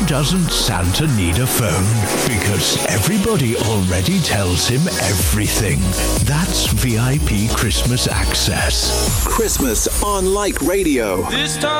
doesn't Santa need a phone? Because everybody already tells him everything. That's VIP Christmas access. Christmas on Like Radio. This time